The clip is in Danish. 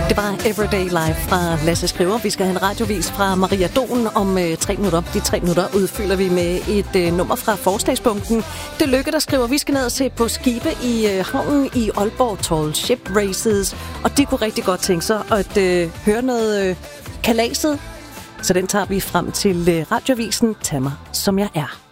Det var Everyday Life fra Lasse Skriver. Vi skal have en radiovis fra Maria Don om 3 minutter. De 3 minutter udfylder vi med et nummer fra forslagspunkten. Det Lykke, der skriver, vi skal ned og se på skibe i havnen i Aalborg, Tall Ship Races. Og de kunne rigtig godt tænke sig at høre noget kalaset. Så den tager vi frem til radiovisen. Tag mig, som jeg er.